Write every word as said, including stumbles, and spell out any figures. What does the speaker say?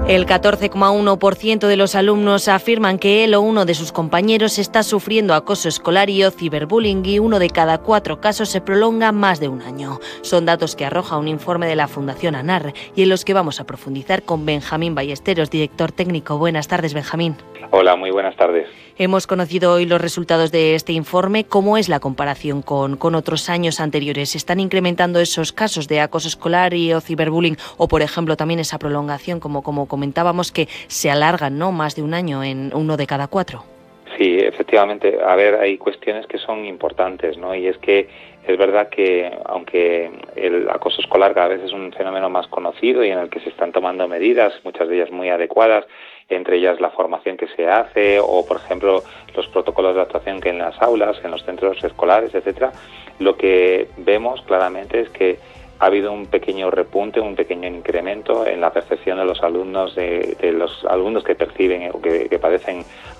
El catorce coma uno por ciento de los alumnos afirman que él o uno de sus compañeros está sufriendo acoso escolar y o ciberbullying, y uno de cada cuatro casos se prolonga más de un año. Son datos que arroja un informe de la Fundación ANAR y en los que vamos a profundizar con Benjamín Ballesteros, director técnico. Buenas tardes, Benjamín. Hola, muy buenas tardes. Hemos conocido hoy los resultados de este informe. ¿Cómo es la comparación con, con otros años anteriores? ¿Se están incrementando esos casos de acoso escolar y o ciberbullying? O, por ejemplo, también esa prolongación, como, como comentábamos, que se alargan, ¿no?, más de un año en uno de cada cuatro. Sí, efectivamente. A ver, hay cuestiones que son importantes, ¿no? Y es que es verdad que, aunque el acoso escolar cada vez es un fenómeno más conocido y en el que se están tomando medidas, muchas de ellas muy adecuadas, entre ellas la formación que se hace o, por ejemplo, los protocolos de actuación que en las aulas, en los centros escolares, etcétera, lo que vemos claramente es que ha habido un pequeño repunte, un pequeño incremento en la percepción de los alumnos, de, de los alumnos que perciben o que, que padecen